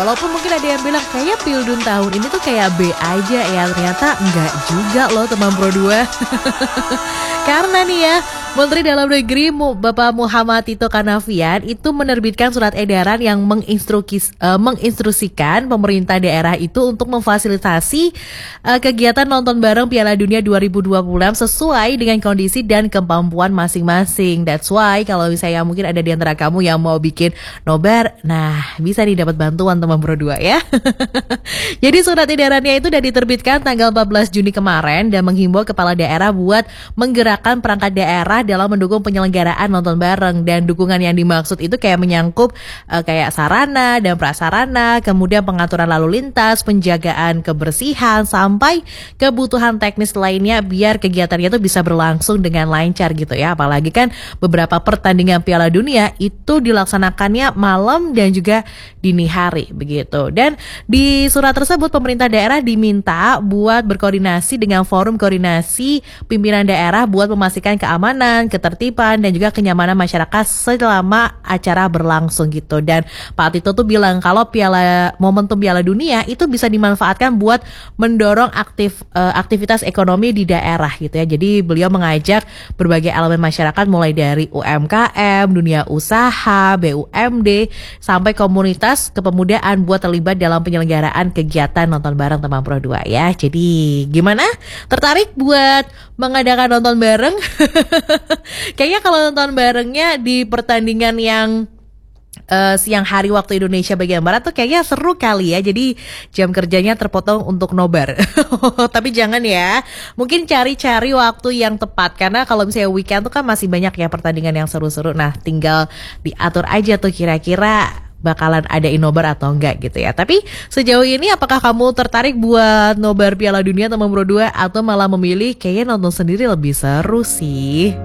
Walaupun mungkin ada yang bilang kayak Pildun tahun ini tuh kayak B aja ya, ternyata enggak juga loh teman Pro 2. Karena nih ya, Menteri Dalam Negeri Bapak Muhammad Tito Karnavian itu menerbitkan surat edaran yang menginstruksikan pemerintah daerah itu untuk memfasilitasi kegiatan nonton bareng Piala Dunia 2026 sesuai dengan kondisi dan kemampuan masing-masing. That's why kalau misalnya mungkin ada di antara kamu yang mau bikin nobar, nah bisa nih dapat bantuan teman Pro 2 ya. Jadi surat edarannya itu sudah diterbitkan tanggal 14 Juni kemarin dan menghimbau kepala daerah buat menggerakkan perangkat daerah dalam mendukung penyelenggaraan nonton bareng, dan dukungan yang dimaksud itu kayak menyangkut kayak sarana dan prasarana, kemudian pengaturan lalu lintas, penjagaan kebersihan sampai kebutuhan teknis lainnya biar kegiatannya itu bisa berlangsung dengan lancar gitu ya. Apalagi kan beberapa pertandingan Piala Dunia itu dilaksanakannya malam dan juga dini hari begitu. Dan di surat tersebut pemerintah daerah diminta buat berkoordinasi dengan forum koordinasi pimpinan daerah buat memastikan keamanan, ketertiban, dan juga kenyamanan masyarakat selama acara berlangsung gitu. Dan Pak Tito tuh bilang kalau momentum Piala Dunia itu bisa dimanfaatkan buat mendorong aktivitas ekonomi di daerah gitu ya. Jadi beliau mengajak berbagai elemen masyarakat mulai dari UMKM, dunia usaha, BUMD, sampai komunitas kepemudaan buat terlibat dalam penyelenggaraan kegiatan nonton bareng teman Pro 2 ya. Jadi gimana? Tertarik buat mengadakan nonton bareng? Kayaknya kalau nonton barengnya di pertandingan yang siang hari waktu Indonesia bagian Barat tuh kayaknya seru kali ya. Jadi jam kerjanya terpotong untuk nobar. Tapi jangan ya, mungkin cari-cari waktu yang tepat, karena kalau misalnya weekend tuh kan masih banyak ya pertandingan yang seru-seru. Nah tinggal diatur aja tuh kira-kira bakalan ada nobar atau enggak gitu ya. Tapi sejauh ini apakah kamu tertarik buat nobar Piala Dunia teman Pro 2 atau malah memilih kayaknya nonton sendiri lebih seru sih?